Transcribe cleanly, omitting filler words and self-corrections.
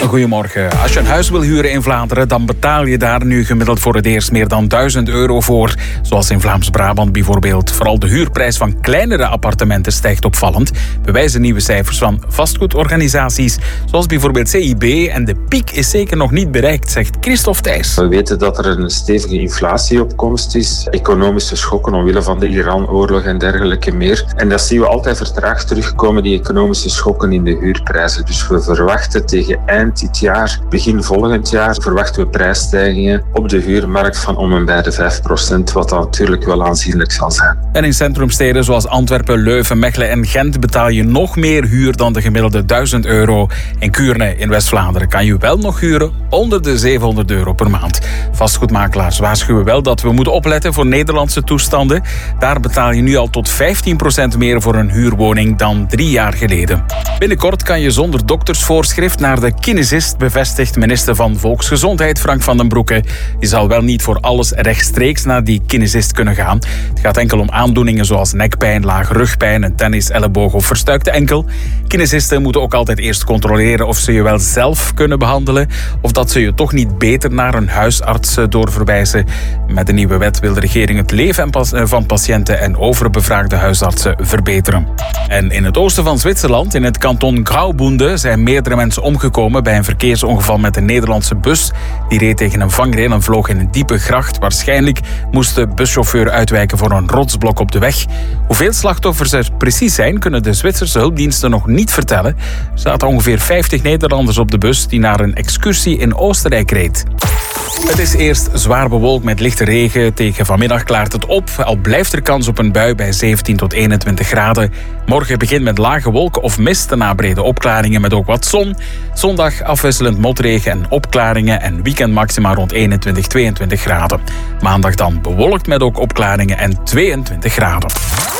Goedemorgen. Als je een huis wil huren in Vlaanderen, dan betaal je daar nu gemiddeld voor het eerst meer dan €1000 voor. Zoals in Vlaams-Brabant bijvoorbeeld. Vooral de huurprijs van kleinere appartementen stijgt opvallend, bewijzen nieuwe cijfers van vastgoedorganisaties, zoals bijvoorbeeld CIB. En de piek is zeker nog niet bereikt, zegt Christophe Thijs. We weten dat er een stevige inflatieopkomst is, economische schokken omwille van de Iran-oorlog en dergelijke meer. En dat zien we altijd vertraagd terugkomen, die economische schokken in de huurprijzen. Dus we verwachten tegen eind dit jaar, begin volgend jaar, verwachten we prijsstijgingen op de huurmarkt van om en bij de 5%, wat dan natuurlijk wel aanzienlijk zal zijn. En in centrumsteden zoals Antwerpen, Leuven, Mechelen en Gent betaal je nog meer huur dan de gemiddelde €1000. In Kuurne in West-Vlaanderen kan je wel nog huren onder de €700 per maand. Vastgoedmakelaars waarschuwen wel dat we moeten opletten voor Nederlandse toestanden. Daar betaal je nu al tot 15% meer voor een huurwoning dan 3 jaar geleden. Binnenkort kan je zonder doktersvoorschrift naar de kinesist, bevestigt minister van Volksgezondheid Frank van den Broeke. Je zal wel niet voor alles rechtstreeks naar die kinesist kunnen gaan. Het gaat enkel om aandoeningen zoals nekpijn, lage rugpijn, een tennis, elleboog of verstuikte enkel. Kinesisten moeten ook altijd eerst controleren of ze je wel zelf kunnen behandelen of dat ze je toch niet beter naar een huisarts doorverwijzen. Met de nieuwe wet wil de regering het leven van patiënten en overbevraagde huisartsen verbeteren. En in het oosten van Zwitserland, in het kanton Graubünden, zijn meerdere mensen omgekomen bij een verkeersongeval met een Nederlandse bus. Die reed tegen een vangrail en vloog in een diepe gracht. Waarschijnlijk moest de buschauffeur uitwijken voor een rotsblok op de weg. Hoeveel slachtoffers er precies zijn, kunnen de Zwitserse hulpdiensten nog niet vertellen. Er zaten ongeveer 50 Nederlanders op de bus die naar een excursie in Oostenrijk reed. Het is eerst zwaar bewolkt met lichte regen. Tegen vanmiddag klaart het op. Al blijft er kans op een bui bij 17 tot 21 graden. Morgen begint met lage wolken of mist, daarna brede opklaringen met ook wat zon. Zondag afwisselend motregen en opklaringen en weekendmaxima rond 21, 22 graden. Maandag dan bewolkt met ook opklaringen en 22 graden.